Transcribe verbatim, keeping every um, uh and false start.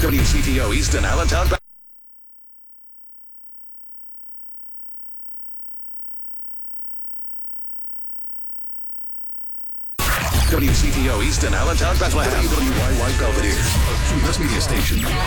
W C T O Easton, Allentown. W C T O Easton, Allentown, Bethlehem. W W Y Y Belvedere, a True West Media Station.